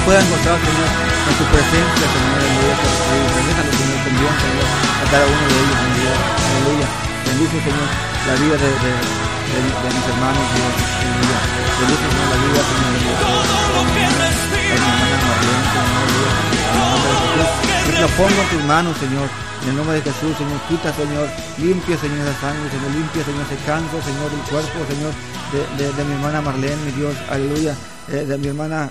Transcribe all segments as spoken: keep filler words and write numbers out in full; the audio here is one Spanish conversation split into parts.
puedan gozar, Señor, en tu presencia, Señor, aleluya, bendice, Señor, con bien, Señor, a cada uno de ellos, Señor, aleluya, bendice, Señor, la vida de, de, de, de mis hermanos, Dios, aleluya, bendice, Señor, la vida, Señor, de mi hermana Marlene, Señor, Dios, en el nombre de Jesús, yo te lo pongo en tus manos, Señor, en el nombre de Jesús, Señor, quita, Señor, limpia, Señor, esa sangre, Señor, limpia, Señor, ese cáncer, Señor, del cuerpo, Señor, de, de, de mi hermana Marlene, mi Dios, aleluya, eh, de mi hermana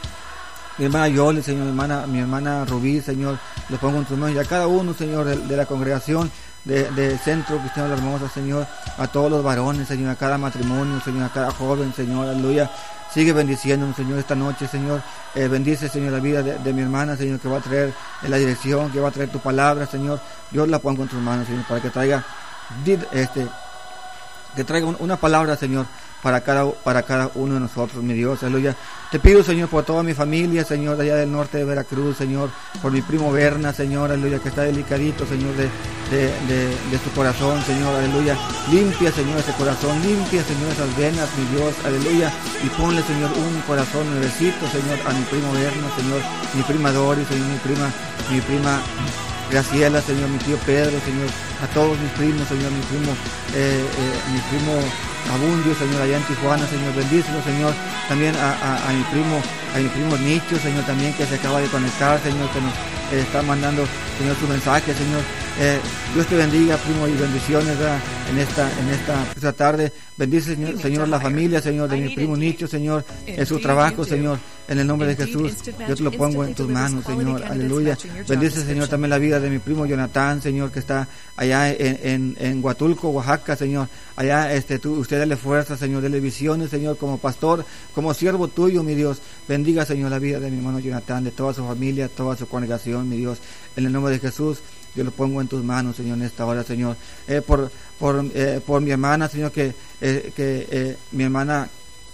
mi hermana Yoli, Señor, mi hermana, mi hermana Rubí, Señor, le pongo en tus manos, y a cada uno, Señor, de, de la congregación, de, de Centro Cristiano de la Hermosa, Señor, a todos los varones, Señor, a cada matrimonio, Señor, a cada joven, Señor, aleluya, sigue bendiciéndonos, Señor, esta noche, Señor, eh, bendice, Señor, la vida de, de mi hermana, Señor, que va a traer en la dirección, que va a traer tu palabra, Señor, yo la pongo en tus manos, Señor, para que traiga, este, que traiga un, una palabra, Señor, para cada, para cada uno de nosotros, mi Dios, aleluya. Te pido, Señor, por toda mi familia, Señor, de allá del norte de Veracruz, Señor, por mi primo Berna, Señor, aleluya, que está delicadito, Señor, de, de, de, de su corazón, Señor, aleluya. Limpia, Señor, ese corazón, limpia, Señor, esas venas, mi Dios, aleluya, y ponle, Señor, un corazón nuevecito, Señor, a mi primo Berna, Señor, mi prima Doris, Señor, mi prima, mi prima Graciela, Señor, mi tío Pedro, Señor, a todos mis primos, Señor, mi primo, eh, eh, mi primo Abundio, Señor, allá en Tijuana, Señor, bendícelo, Señor, también a, a, a mi primo, a mi primo Nicho, Señor, también que se acaba de conectar, Señor, que nos eh, está mandando, Señor, su mensaje, Señor, eh, Dios te bendiga, primo, y bendiciones, ¿verdad? en esta, en esta, esta tarde, bendice, Señor, Señor, la familia, Señor, de mi primo Nicho, Señor, en su trabajo, Señor, en el nombre de Jesús, yo te lo pongo en tus manos, Señor, aleluya, bendice, Señor, también la vida de mi primo Jonathan, Señor, que está allá en, en, en Huatulco, Oaxaca, Señor, allá, este, tú, usted dale fuerza, Señor, dale visiones, Señor, como pastor, como siervo tuyo, mi Dios, bendiga, Señor, la vida de mi hermano Jonathan, de toda su familia, toda su congregación, mi Dios, en el nombre de Jesús, yo lo pongo en tus manos, Señor, en esta hora, Señor, eh, por, por, eh, por mi hermana, Señor, que, eh, que eh, mi hermana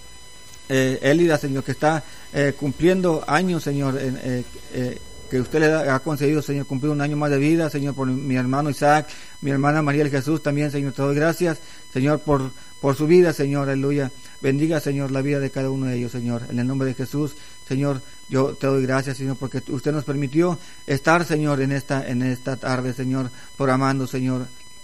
eh, Elida, Señor, que está eh, cumpliendo años, Señor, eh, eh, que usted le ha concedido, Señor, cumplir un año más de vida, Señor, por mi hermano Isaac, mi hermana María del Jesús también, Señor, te doy gracias, Señor, por, por su vida, Señor, aleluya, bendiga, Señor, la vida de cada uno de ellos, Señor, en el nombre de Jesús, Señor, yo te doy gracias, Señor, porque usted nos permitió estar, Señor, en esta, en esta tarde, Señor, programando, Señor,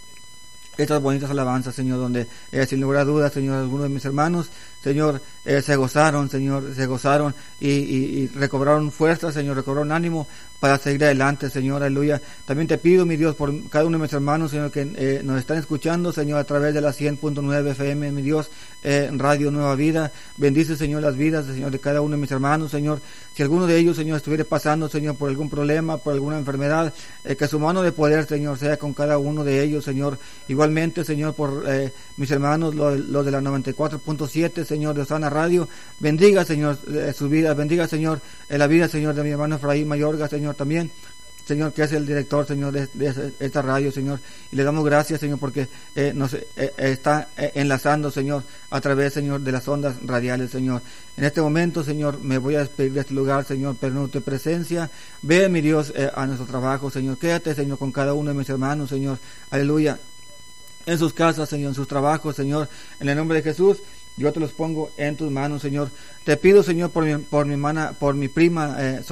estas bonitas alabanzas, Señor, donde eh, sin lugar a dudas, Señor, algunos de mis hermanos, Señor, eh, se gozaron, Señor, se gozaron y, y, y recobraron fuerza, Señor, recobraron ánimo para seguir adelante, Señor, aleluya. También te pido, mi Dios, por cada uno de mis hermanos, Señor, que eh, nos están escuchando, Señor, a través de la cien punto nueve F M, mi Dios, eh, Radio Nueva Vida. Bendice, Señor, las vidas, Señor, de cada uno de mis hermanos, Señor. Si alguno de ellos, Señor, estuviera pasando, Señor, por algún problema, por alguna enfermedad, eh, que su mano de poder, Señor, sea con cada uno de ellos, Señor. Igualmente, Señor, por eh, mis hermanos, los lo de la noventa y cuatro punto siete, Señor, de Osana Radio, bendiga, Señor, eh, sus vidas, bendiga, Señor, en la vida, Señor, de mi hermano Efraín Mayorga, Señor, también, Señor, que es el director, Señor, de, de esta radio, Señor, y le damos gracias, Señor, porque eh, nos eh, está eh, enlazando, Señor, a través, Señor, de las ondas radiales, Señor. En este momento, Señor, me voy a despedir de este lugar, Señor, pero no tu presencia. Ve, mi Dios, eh, a nuestro trabajo, Señor, quédate, Señor, con cada uno de mis hermanos, Señor, aleluya, en sus casas, Señor, en sus trabajos, Señor, en el nombre de Jesús. Yo te los pongo en tus manos, Señor. Te pido, Señor, por mi, por mi hermana, por mi prima, eh,